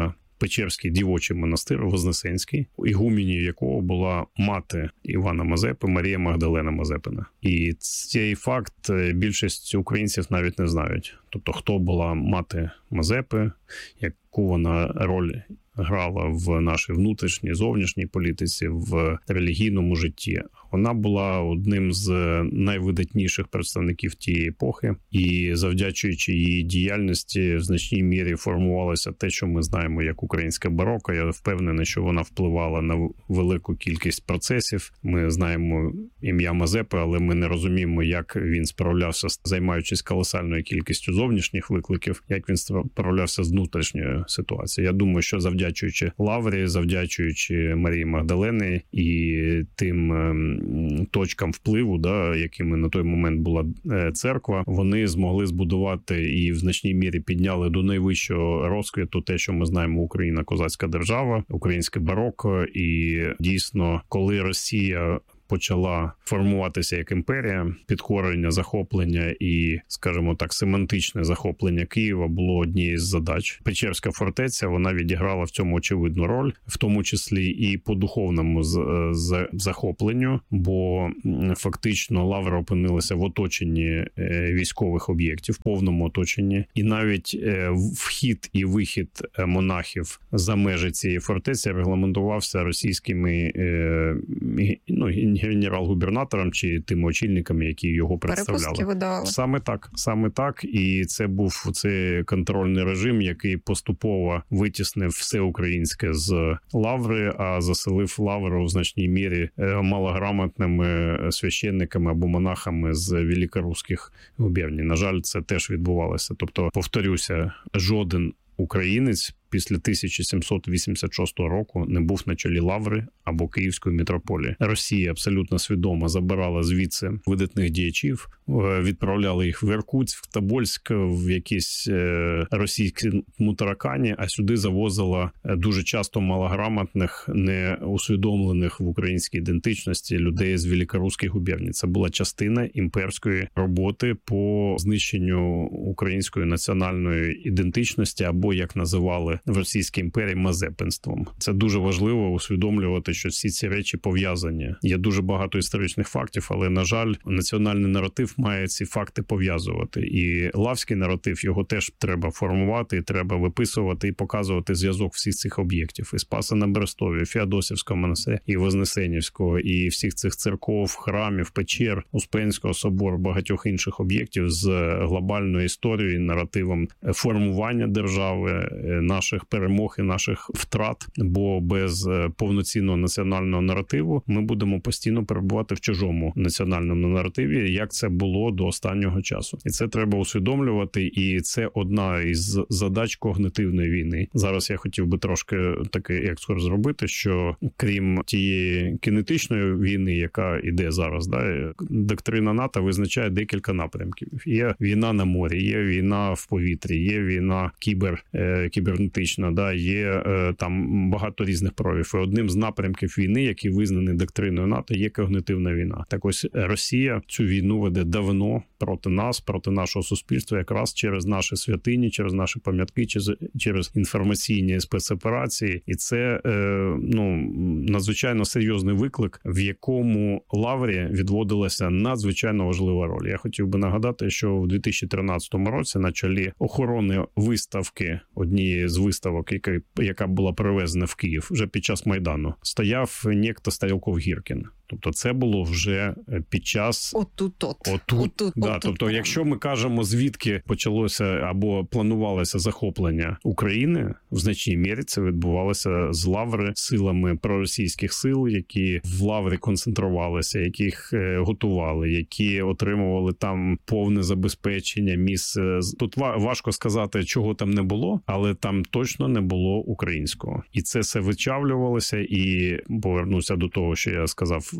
Печерський дівочий монастир Вознесенський, ігуменію якого була мати Івана Мазепи Марія Магдалена Мазепина. І цей факт більшість українців навіть не знають. Тобто, хто була мати Мазепи, яку вона роль грала в нашій внутрішній, зовнішній політиці, в релігійному житті. Вона була одним з найвидатніших представників тієї епохи, і завдячуючи її діяльності в значній мірі формувалося те, що ми знаємо як українське бароко. Я впевнений, що вона впливала на велику кількість процесів. Ми знаємо ім'я Мазепи, але ми не розуміємо, як він справлявся, займаючись колосальною кількістю зовнішніх викликів, як він справлявся з внутрішньою ситуацією. Я думаю, що завдячуючи Лаврі, завдячуючи Марії Магдалени і тим точкам впливу, да, якими на той момент була церква, вони змогли збудувати і в значній мірі підняли до найвищого розквіту те, що ми знаємо: Україна – козацька держава, українське бароко. І дійсно, коли Росія почала формуватися як імперія, підкорення, захоплення і, скажімо так, семантичне захоплення Києва було однією з задач. Печерська фортеця, вона відіграла в цьому очевидну роль, в тому числі і по духовному з, з, захопленню, бо фактично Лавра опинилася в оточенні військових об'єктів, в повному оточенні. І навіть вхід і вихід монахів за межі цієї фортеці регламентувався російськими ну, генерал-губернатором чи тими очільниками, які його представляли. Саме так, саме так. І це був цей контрольний режим, який поступово витіснив все українське з Лаври, а заселив Лавру в значній мірі малограмотними священниками або монахами з великоруських губерній. На жаль, це теж відбувалося. Тобто, повторюся, жоден українець після тисяча сімсот вісімдесят шостого року не був на чолі Лаври або Київської митрополії. Росія абсолютно свідомо забирала звідси видатних діячів, відправляли їх в Іркутськ, в Тобольськ, в якісь російські мутаракані, а сюди завозила дуже часто малограмотних, неусвідомлених в українській ідентичності людей з великоруських губерній. Це була частина імперської роботи по знищенню української національної ідентичності, або, як називали в Російській імперії, мазепинством. Це дуже важливо усвідомлювати, що всі ці речі пов'язані. Є дуже багато історичних фактів, але, на жаль, національний наратив має ці факти пов'язувати. І лавський наратив, його теж треба формувати, і треба виписувати і показувати зв'язок всіх цих об'єктів. І Спаса на Берестові, Феодосівського монастиря, і Вознесенівського, і всіх цих церков, храмів, печер, Успенського собору, багатьох інших об'єктів з глобальною історією, наративом формування держави, наших перемог і наших втрат, бо без повноцінного національного наративу ми будемо постійно перебувати в чужому національному наративі, як це було до останнього часу. І це треба усвідомлювати, і це одна із задач когнитивної війни. Зараз я хотів би трошки такий екскурс зробити, що крім тієї кінетичної війни, яка іде зараз, да, доктрина НАТО визначає декілька напрямків. Є війна на морі, є війна в повітрі, є війна кібер, е, кібернетична, да, є е, там багато різних проявів. І одним з напрямків війни, який визнаний доктриною НАТО, є когнитивна війна. Так ось Росія цю війну веде давно проти нас, проти нашого суспільства, якраз через наші святині, через наші пам'ятки, через, через інформаційні спецоперації. І це е, ну, надзвичайно серйозний виклик, в якому Лаврі відводилася надзвичайно важлива роль. Я хотів би нагадати, що в дві тисячі тринадцятому році на чолі охорони виставки, однієї з виставок, яка, яка була привезена в Київ вже під час Майдану, стояв некто Стрілков-Гіркін. Тобто це було вже під час... Отут-от. Отут. Отут. Да, Отут. тобто, якщо ми кажемо, звідки почалося або планувалося захоплення України, в значній мірі це відбувалося з Лаври силами проросійських сил, які в Лаврі концентрувалися, яких готували, які отримували там повне забезпечення місце. Тут важко сказати, чого там не було, але там точно не було українського. І це все вичавлювалося, і повернуся до того, що я сказав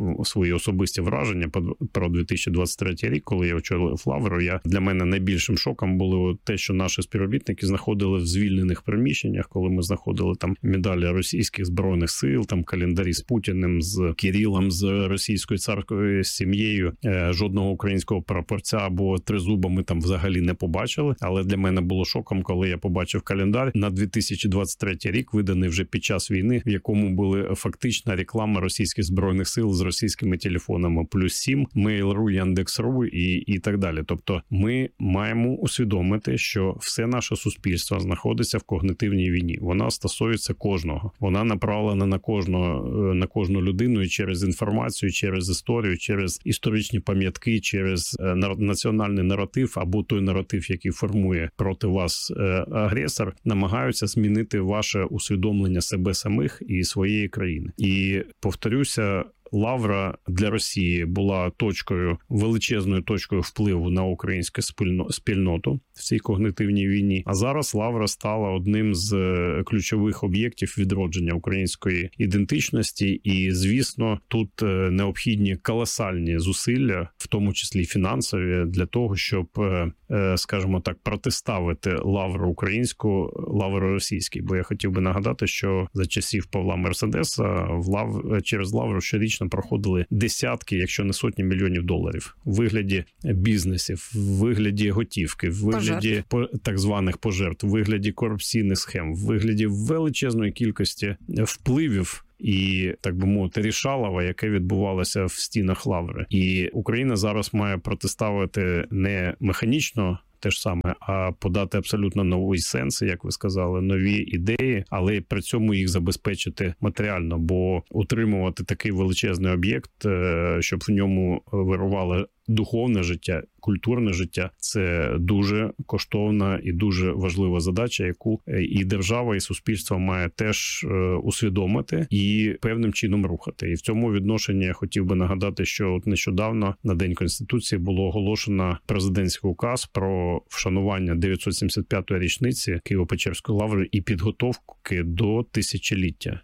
свої особисті враження про дві тисячі двадцять третій рік, коли я очолив Лавру. Я, для мене найбільшим шоком було те, що наші співробітники знаходили в звільнених приміщеннях, коли ми знаходили там медалі російських збройних сил, там календарі з Путіним, з Кирилом, з російською царською сім'єю, жодного українського прапорця або тризуба ми там взагалі не побачили. Але для мене було шоком, коли я побачив календар на дві тисячі двадцять третій рік, виданий вже під час війни, в якому були фактична реклама російських збройних сил з російськими телефонами, плюс сім, Mail.ru, Яндекс.ру і, і так далі. Тобто ми маємо усвідомити, що все наше суспільство знаходиться в когнитивній війні. Вона стосується кожного. Вона направлена на кожного, на кожну людину і через інформацію, через історію, через історичні пам'ятки, через національний наратив або той наратив, який формує проти вас агресор, намагаються змінити ваше усвідомлення себе самих і своєї країни. І повторюся, Лавра для Росії була точкою, величезною точкою впливу на українську спільноту в цій когнитивній війні. А зараз Лавра стала одним з ключових об'єктів відродження української ідентичності. І, звісно, тут необхідні колосальні зусилля, в тому числі фінансові, для того, щоб, скажімо так, протиставити Лавру українську, Лавру російській. Бо я хотів би нагадати, що за часів Павла Мерседеса в Лав... через Лавру щорічно проходили десятки, якщо не сотні мільйонів доларів в вигляді бізнесів, в вигляді готівки, в вигляді пожертв. так званих пожертв, в вигляді корупційних схем, в вигляді величезної кількості впливів і, так би мовити, рішалова, яке відбувалося в стінах Лаври. І Україна зараз має протиставити не механічно те ж саме, а подати абсолютно новий сенс, як ви сказали, нові ідеї, але при цьому їх забезпечити матеріально, бо утримувати такий величезний об'єкт, щоб в ньому вирувало духовне життя, культурне життя – це дуже коштовна і дуже важлива задача, яку і держава, і суспільство має теж усвідомити і певним чином рухати. І в цьому відношенні я хотів би нагадати, що от нещодавно на День Конституції було оголошено президентський указ про вшанування дев'ятсот сімдесят п'ятої річниці Києво-Печерської лаври і підготовки до тисячоліття.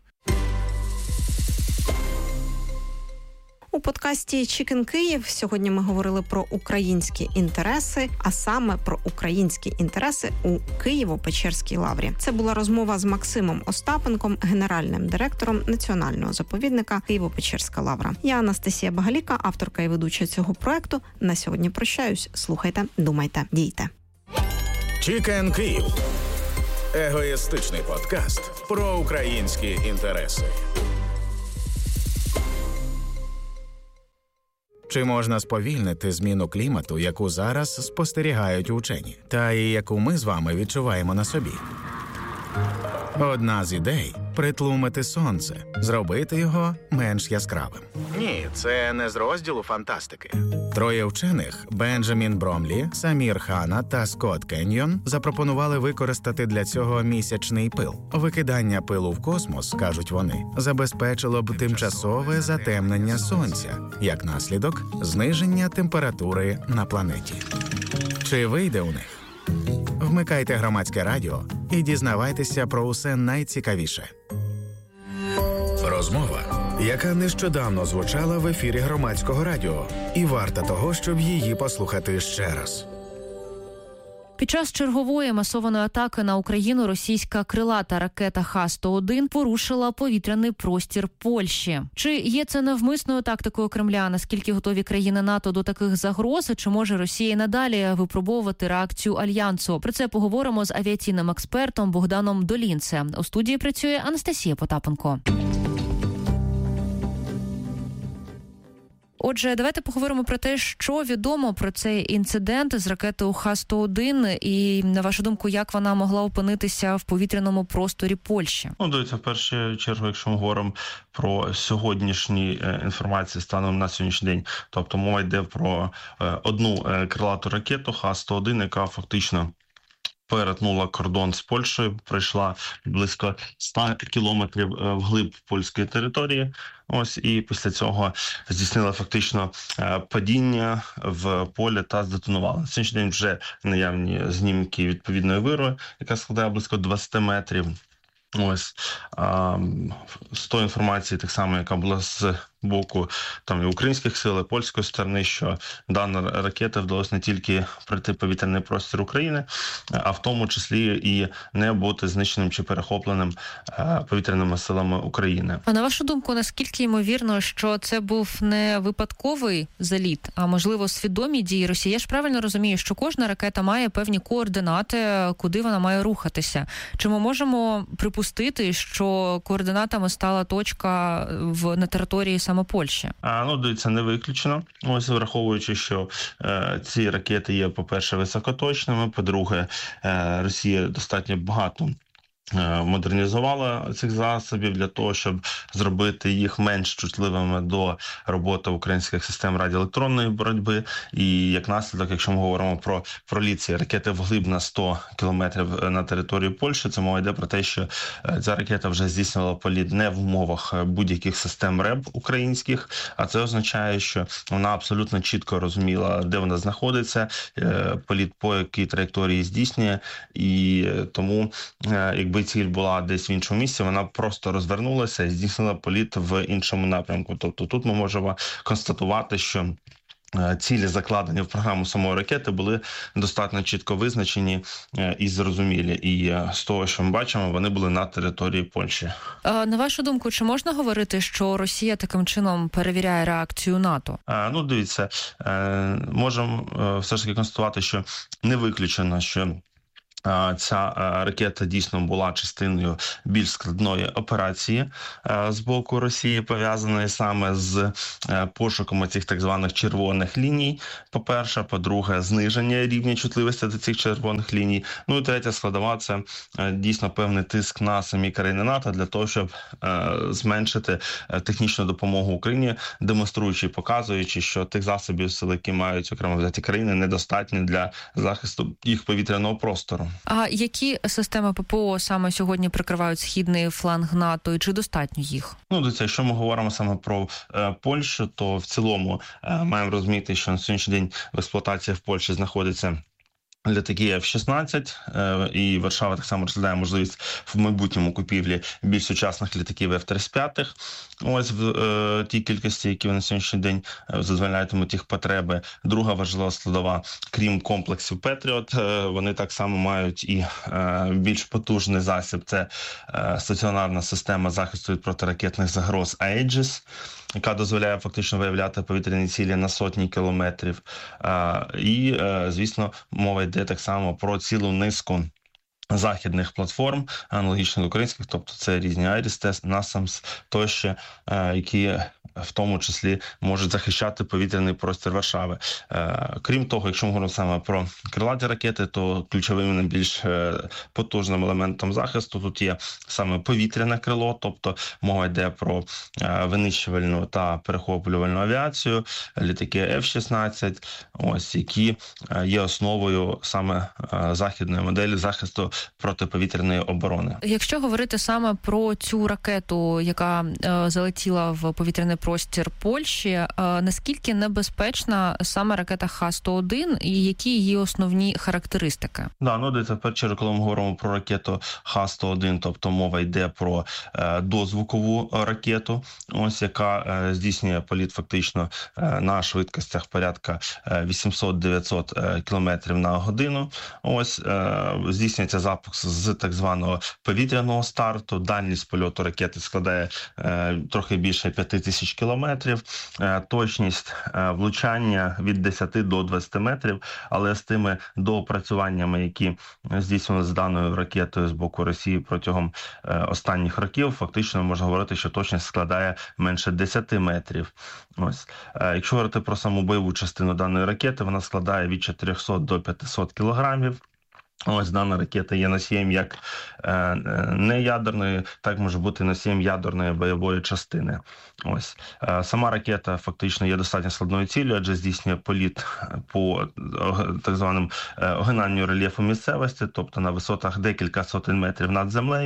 У подкасті «Чікен Київ» сьогодні ми говорили про українські інтереси, а саме про українські інтереси у Києво-Печерській лаврі. Це була розмова з Максимом Остапенком, генеральним директором національного заповідника Києво-Печерська лавра. Я Анастасія Багаліка, авторка і ведуча цього проекту. На сьогодні прощаюсь. Слухайте, думайте, дійте. «Чікен Київ» – егоїстичний подкаст про українські інтереси. Чи можна сповільнити зміну клімату, яку зараз спостерігають учені, та і яку ми з вами відчуваємо на собі? Одна з ідей – притлумити сонце, зробити його менш яскравим. Ні, це не з розділу фантастики. Троє вчених – Бенджамін Бромлі, Самір Хана та Скотт Кеньйон – запропонували використати для цього місячний пил. Викидання пилу в космос, кажуть вони, забезпечило б тимчасове затемнення сонця, як наслідок – зниження температури на планеті. Чи вийде у них? Вмикайте Громадське радіо і дізнавайтеся про усе найцікавіше. Розмова, яка нещодавно звучала в ефірі Громадського радіо, і варта того, щоб її послухати ще раз. Під час чергової масованої атаки на Україну російська крилата ракета Х сто один порушила повітряний простір Польщі. Чи є це навмисною тактикою Кремля? Наскільки готові країни НАТО до таких загроз? Чи може Росія надалі випробовувати реакцію Альянсу? Про це поговоримо з авіаційним експертом Богданом Долінцем. У студії працює Анастасія Потапенко. Отже, давайте поговоримо про те, що відомо про цей інцидент з ракетою Х сто один і, на вашу думку, як вона могла опинитися в повітряному просторі Польщі? Ну, дивіться, в першу чергу, якщо ми говоримо про сьогоднішні інформації станом на сьогоднішній день, тобто мова йде про одну крилату ракету Х сто один, яка фактично перетнула кордон з Польщею, пройшла близько ста кілометрів вглиб польської території. Ось, і після цього здійснила фактично падіння в полі та здетонувала. На сьогоднішній день вже наявні знімки відповідної вирви, яка складає близько двадцять метрів. Ось, а, з тої інформації, так само, яка була з боку там і українських сил, і польської сторони, що дана ракета вдалося не тільки пройти повітряний простір України, а в тому числі і не бути знищеним чи перехопленим повітряними силами України. А на вашу думку, наскільки ймовірно, що це був не випадковий заліт, а можливо свідомі дії Росії? Я ж правильно розумію, що кожна ракета має певні координати, куди вона має рухатися. Чи ми можемо припустити, що координатами стала точка в на території саме Польщі? А, ну, дивіться, не виключено. Ось, враховуючи, що е, ці ракети є, по-перше, високоточними, по-друге, е, Росія достатньо багато модернізувала цих засобів для того, щоб зробити їх менш чутливими до роботи українських систем радіоелектронної боротьби. І як наслідок, якщо ми говоримо про проліт цієї ракети вглиб на сто кілометрів на територію Польщі, це мова йде про те, що ця ракета вже здійснювала політ не в умовах будь-яких систем РЕБ українських, а це означає, що вона абсолютно чітко розуміла, де вона знаходиться, політ по якій траєкторії здійснює, і тому, якби ціль була десь в іншому місці, вона просто розвернулася і здійснила політ в іншому напрямку. Тобто тут ми можемо констатувати, що цілі, закладені в програму самої ракети, були достатньо чітко визначені і зрозумілі. І з того, що ми бачимо, вони були на території Польщі. На вашу думку, чи можна говорити, що Росія таким чином перевіряє реакцію НАТО? А, ну, дивіться, можемо все ж таки констатувати, що не виключено, що ця ракета дійсно була частиною більш складної операції з боку Росії, пов'язаної саме з пошуком цих так званих червоних ліній, по-перше. По-друге, зниження рівня чутливості до цих червоних ліній. Ну і третя складова – це дійсно певний тиск на самі країни НАТО для того, щоб зменшити технічну допомогу Україні, демонструючи і показуючи, що тих засобів сил, які мають окремо взяті країни, недостатньо для захисту їх повітряного простору. А які системи ППО саме сьогодні прикривають східний фланг НАТО, і чи достатньо їх? Ну, дивіться, якщо ми говоримо саме про е, Польщу, то в цілому е, маємо розуміти, що на сьогоднішній день в експлуатації в Польщі знаходиться літаки еф шістнадцять, е, і Варшава так само розглядає можливість в майбутньому купівлі більш сучасних літаків еф тридцять п'ять. Ось в е, тій кількості, які на сьогоднішній день задовольнятимуть їх потреби. Друга важлива складова, крім комплексів Петріот, е, вони так само мають і е, більш потужний засіб. Це е, стаціонарна система захисту від протиракетних загроз Aegis, яка дозволяє фактично виявляти повітряні цілі на сотні кілометрів. Е, і, е, звісно, мова йде так само про цілу низку західних платформ, аналогічних українських, тобто це різні Айріс, Насамс тощо, які в тому числі можуть захищати повітряний простір Варшави. Крім того, якщо ми говоримо саме про крилаті ракети, то ключовим найбільш потужним елементом захисту тут є саме повітряне крило, тобто мова йде про винищувальну та перехоплювальну авіацію, літаки еф шістнадцять, ось, які є основою саме західної моделі захисту протиповітряної оборони. Якщо говорити саме про цю ракету, яка е, залетіла в повітряний простір Польщі, е, наскільки небезпечна саме ракета Х сто один і які її основні характеристики? Да, ну дивіться, в першу чергу, коли ми говоримо про ракету Х сто один, тобто мова йде про е, дозвукову ракету, ось, яка е, здійснює політ фактично е, на швидкостях порядка е, вісімсот-дев'ятсот е, кілометрів на годину. Ось, е, здійснюється запуск з так званого повітряного старту. Дальність польоту ракети складає е, трохи більше п'яти тисяч кілометрів. Е, точність е, влучання від десяти до двадцяти метрів, але з тими доопрацюваннями, які здійснювалися з даною ракетою з боку Росії протягом е, останніх років, фактично можна говорити, що точність складає менше десяти метрів. Ось. Е, якщо говорити про саму бойову частину даної ракети, вона складає від чотирьохсот до п'ятисот кілограмів. Ось дана ракета є носієм як е, не ядерної, так може бути носієм ядерної бойової частини. Ось е, сама ракета фактично є достатньо складною ціллю, адже здійснює політ по так званим е, огинанню рельєфу місцевості, тобто на висотах декілька сотень метрів над землею.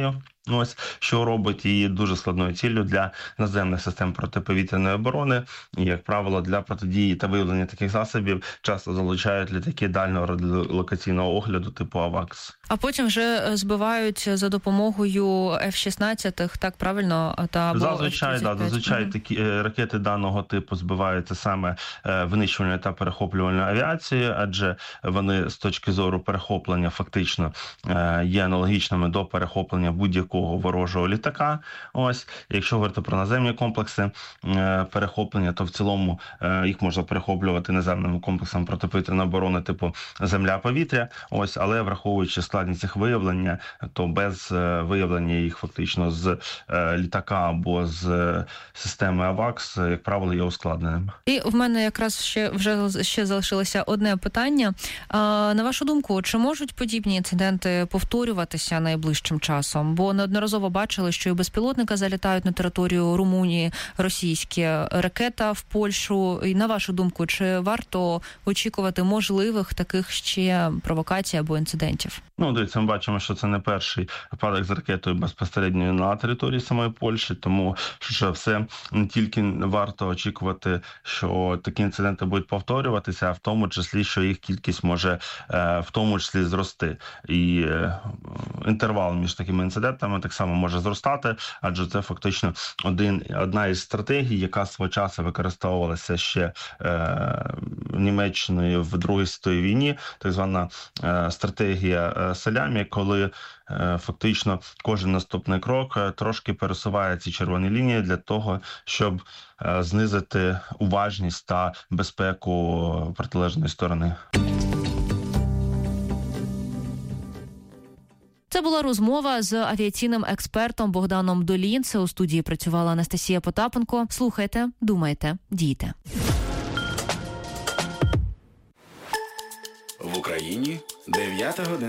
Ось, що робить її дуже складною ціллю для наземних систем протиповітряної оборони. І, як правило, для протидії та виявлення таких засобів часто залучають літаки дальнього радіолокаційного огляду типу авакс. А потім вже збивають за допомогою еф шістнадцять, так правильно? Та або зазвичай, да, зазвичай mm-hmm. такі ракети даного типу збиваються саме винищувальною та перехоплювальною авіацією, адже вони з точки зору перехоплення фактично є аналогічними до перехоплення будь-якого ворожого літака. Ось, якщо говорити про наземні комплекси перехоплення, то в цілому їх можна перехоплювати наземним комплексом протиповітряної оборони типу земля-повітря. Ось, але враховуючи складність їх виявлення, то без виявлення їх фактично з літака або з системи авакс, як правило, є ускладненим. І в мене якраз ще вже ще залишилося одне питання. А, на вашу думку, чи можуть подібні інциденти повторюватися найближчим часом? Бо неодноразово бачили, що і безпілотника залітають на територію Румунії, російські, ракета в Польщу. І на вашу думку, чи варто очікувати можливих таких ще провокацій або інцидентів? Ну, дивіться, ми бачимо, що це не перший випадок з ракетою безпосередньо на території самої Польщі, тому що все не тільки варто очікувати, що такі інциденти будуть повторюватися, а в тому числі, що їх кількість може в тому числі зрости. І інтервал між такими інцидентами так само може зростати, адже це фактично один, одна із стратегій, яка свого часу використовувалася ще е, Німеччиною в Другій світовій війні, так звана е, стратегія Салямі, коли е, фактично кожен наступний крок е, трошки пересуває ці червоні лінії для того, щоб е, знизити уважність та безпеку протилежної сторони. Це була розмова з авіаційним експертом Богданом Долінце. У студії працювала Анастасія Потапенко. Слухайте, думайте, дійте. В Україні дев'ята година.